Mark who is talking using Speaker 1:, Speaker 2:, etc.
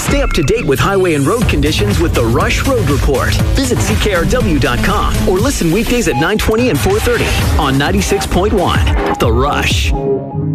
Speaker 1: Stay up to date with highway and road conditions with the Rush Road Report. Visit CKRW.com or listen weekdays at 9:20 and 4:30 on 96.1 The Rush.